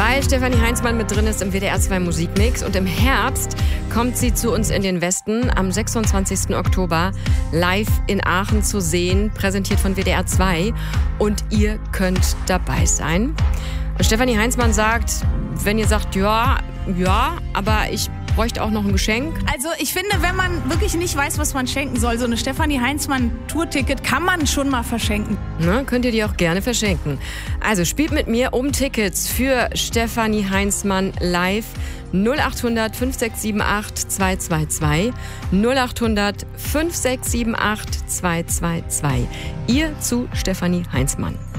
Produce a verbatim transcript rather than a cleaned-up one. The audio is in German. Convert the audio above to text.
Weil Stefanie Heinzmann mit drin ist im W D R zwei Musikmix und im Herbst kommt sie zu uns in den Westen am sechsundzwanzigsten Oktober live in Aachen zu sehen, präsentiert von W D R zwei und ihr könnt dabei sein. Und Stefanie Heinzmann sagt, wenn ihr sagt, ja, ja, aber ich bräuchte auch noch ein Geschenk. Also ich finde, wenn man wirklich nicht weiß, was man schenken soll, so eine Stefanie Heinzmann Tourticket kann man schon mal verschenken. Na, könnt ihr die auch gerne verschenken. Also spielt mit mir um Tickets für Stefanie Heinzmann live. null acht hundert fünf sechs sieben acht zwei zwei zwei. null acht hundert fünf sechs sieben acht zwei zwei zwei. Ihr zu Stefanie Heinzmann.